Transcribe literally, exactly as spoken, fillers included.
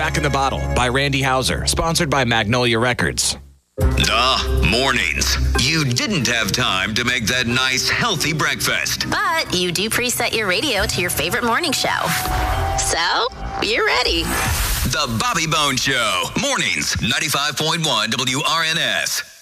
Back in the Bottle by Randy Houser, sponsored by Magnolia Records. The mornings. You didn't have time to make that nice, healthy breakfast. But you do preset your radio to your favorite morning show. So, you're ready. The Bobby Bone Show. Mornings, ninety-five point one W R N S.